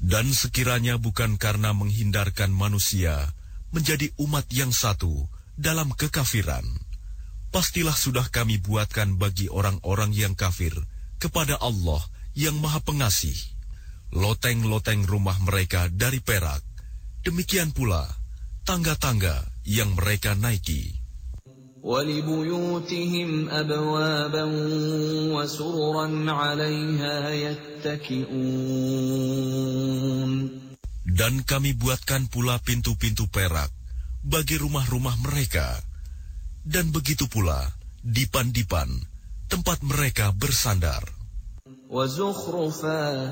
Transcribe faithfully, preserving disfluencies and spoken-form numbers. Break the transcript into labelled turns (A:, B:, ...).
A: Dan sekiranya bukan karena menghindarkan manusia menjadi umat yang satu dalam kekafiran, pastilah sudah kami buatkan bagi orang-orang yang kafir kepada Allah yang Maha Pengasih loteng-loteng rumah mereka dari perak, demikian pula tangga-tangga yang mereka naiki.
B: وَلِبُيُوتِهِمْ أَبْوَابًا وَسُرُرًا عَلَيْهَا يَتَّكِئُونَ.
A: Dan kami buatkan pula pintu-pintu perak bagi rumah-rumah mereka, dan begitu pula dipan-dipan tempat mereka bersandar.
B: وَزُخْرُفًا